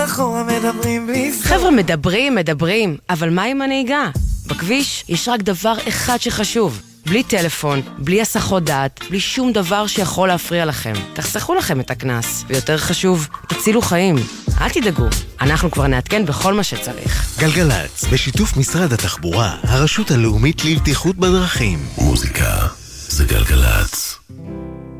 חבר'ה, מדברים, אבל מה עם הנהיגה? בכביש יש רק דבר אחד שחשוב, בלי טלפון, בלי הסחות דעת, בלי שום דבר שיכול להפריע לכם. תחסכו לכם את הכנס, ויותר חשוב, תצילו חיים. אל תדאגו, אנחנו כבר נעדכן בכל מה שצריך. גלגלץ, בשיתוף משרד התחבורה, הרשות הלאומית לבטיחות בדרכים. מוזיקה זה גלגלץ.